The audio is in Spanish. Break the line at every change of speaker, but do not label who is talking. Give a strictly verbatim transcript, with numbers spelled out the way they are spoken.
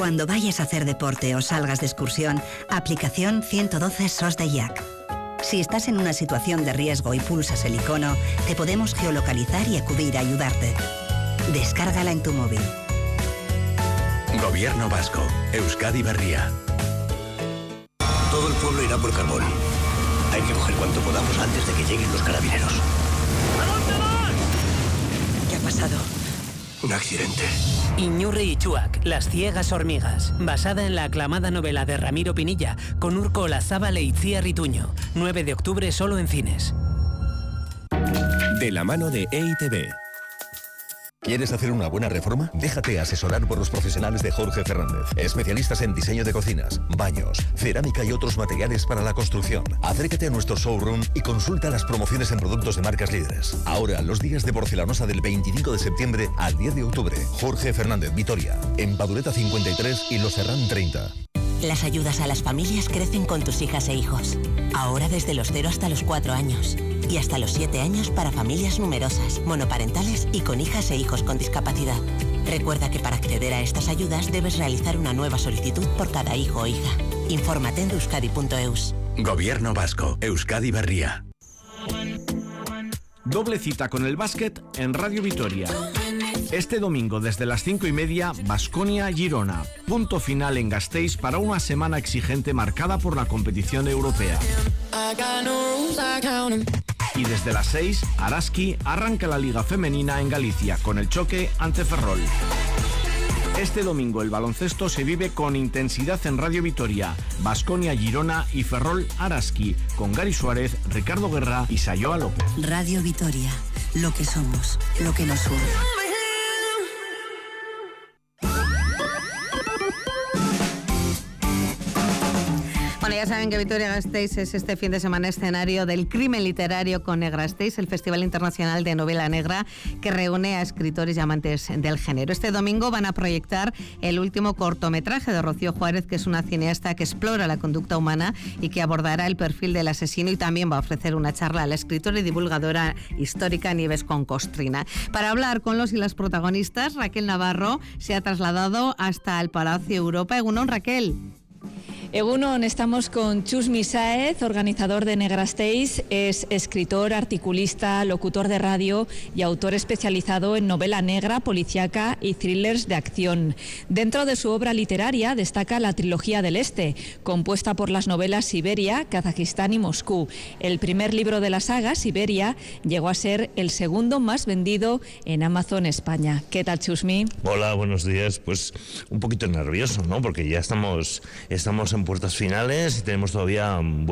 Cuando vayas a hacer deporte o salgas de excursión, aplicación ciento doce S O S de I A C. Si estás en una situación de riesgo y pulsas el icono, te podemos geolocalizar y acudir a ayudarte. Descárgala en tu móvil.
Gobierno vasco. Euskadi Berria.
Todo el pueblo irá por carbón. Hay que coger cuanto podamos antes de que lleguen los carabineros.
¿A dónde vas?
¿Qué ha pasado? Un accidente.
Iñurri y Chuac, las ciegas hormigas, basada en la aclamada novela de Ramiro Pinilla, con Urko Olazábal e Itziar Ituño. nueve de octubre solo en cines.
De la mano de E I T B. ¿Quieres hacer una buena reforma? Déjate asesorar por los profesionales de Jorge Fernández, especialistas en diseño de cocinas, baños, cerámica y otros materiales para la construcción. Acércate a nuestro showroom y consulta las promociones en productos de marcas líderes. Ahora, los días de porcelanosa del veinticinco de septiembre al diez de octubre. Jorge Fernández, Vitoria, en Padureta cincuenta y tres y Los Serrán treinta.
Las ayudas a las familias crecen con tus hijas e hijos. Ahora desde los cero hasta los cuatro años. Y hasta los siete años para familias numerosas, monoparentales y con hijas e hijos con discapacidad. Recuerda que para acceder a estas ayudas debes realizar una nueva solicitud por cada hijo o hija. Infórmate en euskadi punto eus.
Gobierno vasco. Euskadi Berria.
Doble cita con el básquet en Radio Vitoria. Este domingo desde las cinco y media, Baskonia-Girona. Punto final en Gasteiz para una semana exigente marcada por la competición europea. Y desde las seis, Araski arranca la Liga Femenina en Galicia con el choque ante Ferrol. Este domingo el baloncesto se vive con intensidad en Radio Vitoria. Baskonia-Girona y Ferrol-Araski con Gary Suárez, Ricardo Guerra y Sayoa López.
Radio Vitoria, lo que somos, lo que nos une.
Bueno, ya saben que Vitoria-Gasteiz es este fin de semana escenario del Crimen Literario con Negrasteiz, el Festival Internacional de Novela Negra que reúne a escritores y amantes del género. Este domingo van a proyectar el último cortometraje de Rocío Juárez, que es una cineasta que explora la conducta humana y que abordará el perfil del asesino, y también va a ofrecer una charla a la escritora y divulgadora histórica Nieves Concostrina. Para hablar con los y las protagonistas, Raquel Navarro se ha trasladado hasta el Palacio Europa. Egunon, Raquel.
Egunon, estamos con Chus Misáez, organizador de Negrasteiz. Es escritor, articulista, locutor de radio y autor especializado en novela negra, policíaca y thrillers de acción. Dentro de su obra literaria destaca la trilogía del Este, compuesta por las novelas Siberia, Kazajistán y Moscú. El primer libro de la saga, Siberia, llegó a ser el segundo más vendido en Amazon España. ¿Qué tal, Chusmi?
Hola, buenos días. Pues un poquito nervioso, ¿no? Porque ya estamos, estamos en puertas finales y tenemos todavía